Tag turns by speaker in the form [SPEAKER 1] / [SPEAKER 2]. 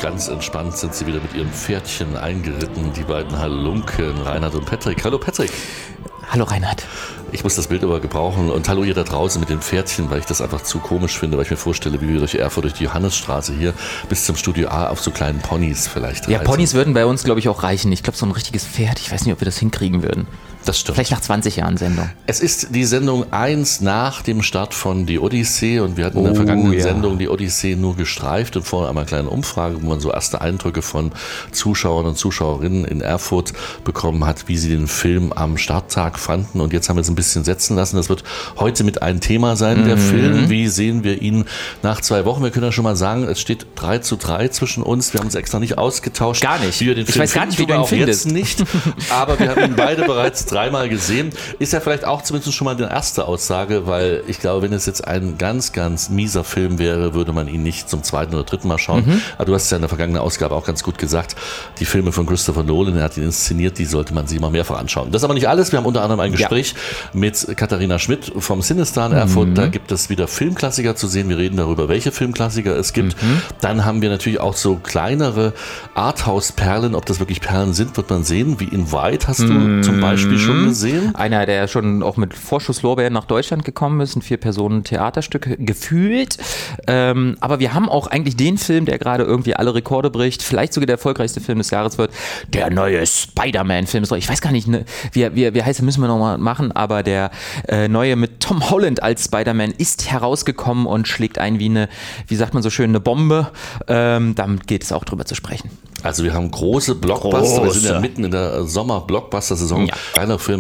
[SPEAKER 1] Ganz entspannt sind sie wieder mit ihren Pferdchen eingeritten, die beiden Halunken, Reinhard und Patrick. Hallo Patrick.
[SPEAKER 2] Hallo Reinhard.
[SPEAKER 1] Ich muss das Bild aber gebrauchen und hallo ihr da draußen mit den Pferdchen, weil ich das einfach zu komisch finde, weil ich mir vorstelle, wie wir durch Erfurt, durch die Johannesstraße hier bis zum Studio A auf so kleinen Ponys vielleicht reisen.
[SPEAKER 2] Ja, Ponys würden bei uns, glaube ich, auch reichen. Ich glaube, so ein richtiges Pferd, ich weiß nicht, ob wir das hinkriegen würden.
[SPEAKER 1] Das stimmt.
[SPEAKER 2] Vielleicht nach 20 Jahren Sendung.
[SPEAKER 1] Es ist die Sendung 1 nach dem Start von Die Odyssee und wir hatten in der vergangenen Sendung Die Odyssee nur gestreift und vorher einmal eine kleine Umfrage, wo man so erste Eindrücke von Zuschauern und Zuschauerinnen in Erfurt bekommen hat, wie sie den Film am Starttag fanden, und jetzt haben wir es ein bisschen setzen lassen. Das wird heute mit ein Thema sein, der Film. Wie sehen wir ihn nach 2 Wochen? Wir können ja schon mal sagen, es steht 3:3 zwischen uns. Wir haben uns extra nicht ausgetauscht.
[SPEAKER 2] Gar nicht.
[SPEAKER 1] Wie wir den
[SPEAKER 2] Ich
[SPEAKER 1] Film
[SPEAKER 2] weiß gar nicht, wie
[SPEAKER 1] finden,
[SPEAKER 2] du ihn
[SPEAKER 1] jetzt
[SPEAKER 2] findest.
[SPEAKER 1] nicht, aber wir haben ihn beide bereits 3-mal gesehen. Ist ja vielleicht auch zumindest schon mal die erste Aussage, weil ich glaube, wenn es jetzt ein ganz, ganz mieser Film wäre, würde man ihn nicht zum 2. oder 3. Mal schauen. Aber du hast es ja in der vergangenen Ausgabe auch ganz gut gesagt, die Filme von Christopher Nolan, er hat ihn inszeniert, die sollte man sich immer mehrfach anschauen. Das ist aber nicht alles. Wir haben unter anderem ein Gespräch mit Katharina Schmidt vom Cinestar in Erfurt. Da gibt es wieder Filmklassiker zu sehen. Wir reden darüber, welche Filmklassiker es gibt. Dann haben wir natürlich auch so kleinere Arthouse-Perlen. Ob das wirklich Perlen sind, wird man sehen. Wie in White hast du zum Beispiel schon gesehen.
[SPEAKER 2] Einer, der schon auch mit Vorschusslorbeeren nach Deutschland gekommen ist, ein 4-Personen-Theaterstück gefühlt. Aber wir haben auch eigentlich den Film, der gerade irgendwie alle Rekorde bricht, vielleicht sogar der erfolgreichste Film des Jahres wird, der neue Spider-Man-Film. Ich weiß gar nicht, wie heißt er, müssen wir nochmal machen, aber der neue mit Tom Holland als Spider-Man ist herausgekommen und schlägt ein wie sagt man so schön, eine Bombe. Damit geht es auch drüber zu sprechen.
[SPEAKER 1] Also wir haben große Blockbuster, wir sind ja mitten in der Sommer-Blockbuster-Saison. Kleiner Film